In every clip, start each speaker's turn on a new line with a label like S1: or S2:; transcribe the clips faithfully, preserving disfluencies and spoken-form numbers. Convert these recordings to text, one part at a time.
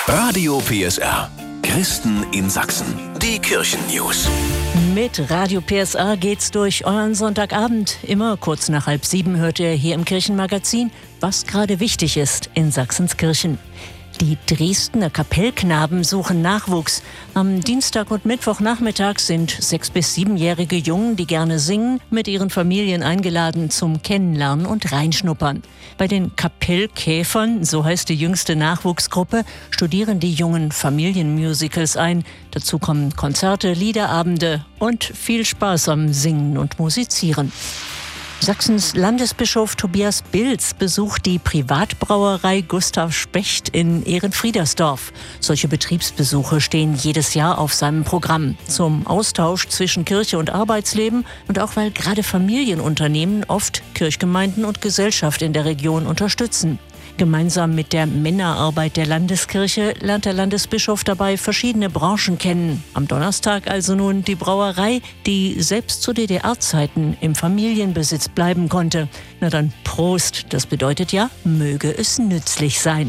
S1: Radio P S R. Christen in Sachsen. Die Kirchennews.
S2: Mit Radio P S R geht's durch euren Sonntagabend. Immer kurz nach halb sieben hört ihr hier im Kirchenmagazin, was gerade wichtig ist in Sachsens Kirchen. Die Dresdner Kapellknaben suchen Nachwuchs. Am Dienstag und Mittwochnachmittag sind sechs- bis siebenjährige Jungen, die gerne singen, mit ihren Familien eingeladen zum Kennenlernen und Reinschnuppern. Bei den Kapellkäfern, so heißt die jüngste Nachwuchsgruppe, studieren die Jungen Familienmusicals ein. Dazu kommen Konzerte, Liederabende und viel Spaß am Singen und Musizieren. Sachsens Landesbischof Tobias Bilz besucht die Privatbrauerei Gustav Specht in Ehrenfriedersdorf. Solche Betriebsbesuche stehen jedes Jahr auf seinem Programm. Zum Austausch zwischen Kirche und Arbeitsleben und auch weil gerade Familienunternehmen oft Kirchgemeinden und Gesellschaft in der Region unterstützen. Gemeinsam mit der Männerarbeit der Landeskirche lernt der Landesbischof dabei verschiedene Branchen kennen. Am Donnerstag also nun die Brauerei, die selbst zu D D R-Zeiten im Familienbesitz bleiben konnte. Na dann Prost, das bedeutet ja, möge es nützlich sein.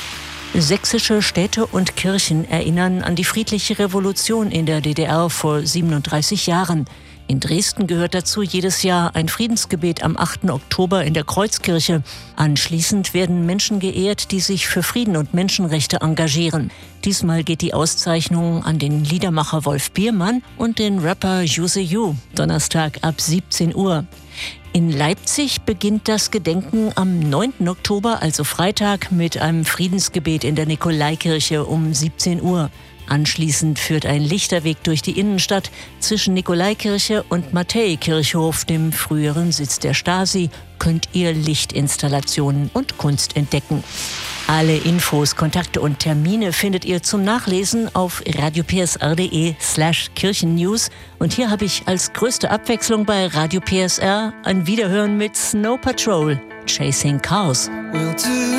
S2: Sächsische Städte und Kirchen erinnern an die friedliche Revolution in der D D R vor siebenunddreißig Jahren. In Dresden gehört dazu jedes Jahr ein Friedensgebet am achten Oktober in der Kreuzkirche. Anschließend werden Menschen geehrt, die sich für Frieden und Menschenrechte engagieren. Diesmal geht die Auszeichnung an den Liedermacher Wolf Biermann und den Rapper Juicy You. Donnerstag ab siebzehn Uhr. In Leipzig beginnt das Gedenken am neunten Oktober, also Freitag, mit einem Friedensgebet in der Nikolaikirche um siebzehn Uhr. Anschließend führt ein Lichterweg durch die Innenstadt zwischen Nikolaikirche und Matthäikirchhof, dem früheren Sitz der Stasi, könnt ihr Lichtinstallationen und Kunst entdecken. Alle Infos, Kontakte und Termine findet ihr zum Nachlesen auf radiopsr.de slash Kirchennews. Und hier habe ich als größte Abwechslung bei Radio P S R ein Wiederhören mit Snow Patrol, Chasing Cars.